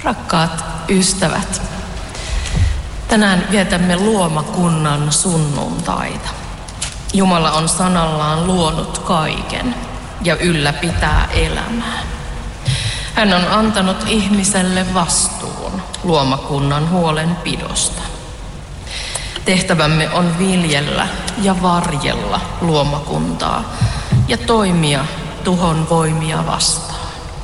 Rakkaat ystävät, tänään vietämme luomakunnan sunnuntaita. Jumala on sanallaan luonut kaiken ja ylläpitää elämää. Hän on antanut ihmiselle vastuun luomakunnan huolenpidosta. Tehtävämme on viljellä ja varjella luomakuntaa ja toimia tuhon voimia vastaan.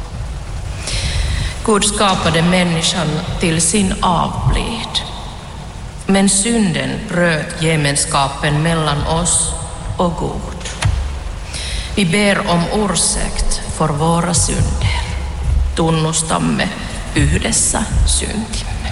Gud skapade människan till sin avbild. Men synden bröt gemenskapen mellan oss och Gud. Vi ber om ursäkt för våra synder. Tunnustamme yhdessä syntimme.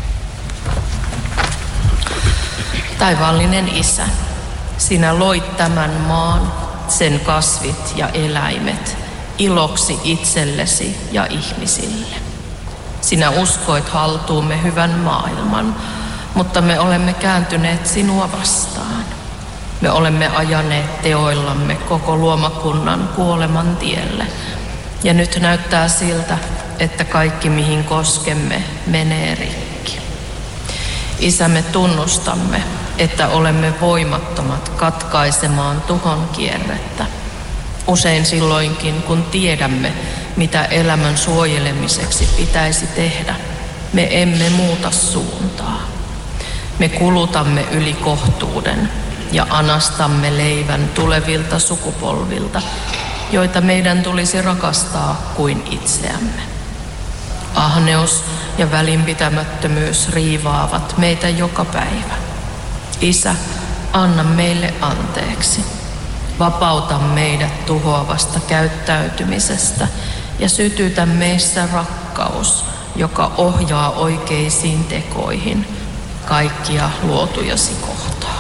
Taivaallinen Isä, sinä loit tämän maan, sen kasvit ja eläimet, iloksi itsellesi ja ihmisille. Sinä uskoit haltuumme hyvän maailman, mutta me olemme kääntyneet sinua vastaan. Me olemme ajaneet teoillamme koko luomakunnan kuoleman tielle. Ja nyt näyttää siltä, että kaikki mihin koskemme menee rikki. Isä, me tunnustamme, että olemme voimattomat katkaisemaan tuhon kierrettä. Usein silloinkin, kun tiedämme, mitä elämän suojelemiseksi pitäisi tehdä, me emme muuta suuntaa. Me kulutamme yli kohtuuden ja anastamme leivän tulevilta sukupolvilta, joita meidän tulisi rakastaa kuin itseämme. Ahneus ja välinpitämättömyys riivaavat meitä joka päivä. Isä, anna meille anteeksi. Vapauta meidät tuhoavasta käyttäytymisestä ja sytytä meissä rakkaus, joka ohjaa oikeisiin tekoihin kaikkia luotujasi kohtaan.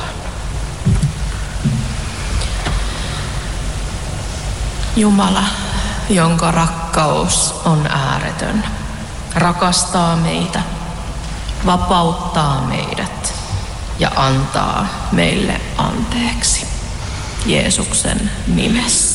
Jumala, jonka rakkaus on ääretön, rakastaa meitä, vapauttaa meidät ja antaa meille anteeksi. Jeesuksen nimessä.